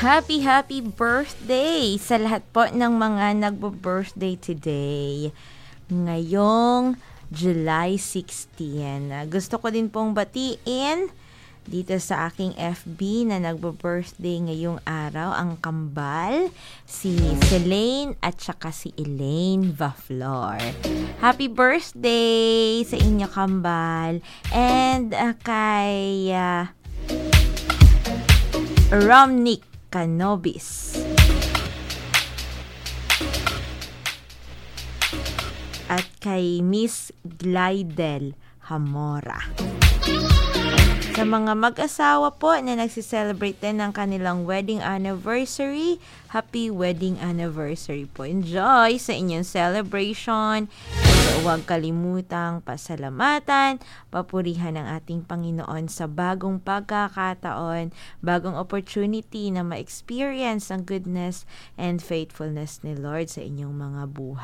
Happy birthday sa lahat po ng mga nagbo-birthday today. Ngayong July 16. Gusto ko din pong batiin dito sa aking FB na nagbo-birthday ngayong araw ang kambal, si Selene at saka si Elaine Vaflor. Happy birthday sa inyo kambal. And kay Romnick Canobis at kay Miss Glidel Hamora. Sa mga mag-asawa po na nagsiselebrate din ng kanilang wedding anniversary, happy wedding anniversary po. Enjoy sa inyong celebration. Huwag kalimutang pasalamatan, papurihan ang ating Panginoon sa bagong pagkakataon, bagong opportunity na ma-experience ang goodness and faithfulness ni Lord sa inyong mga buhay.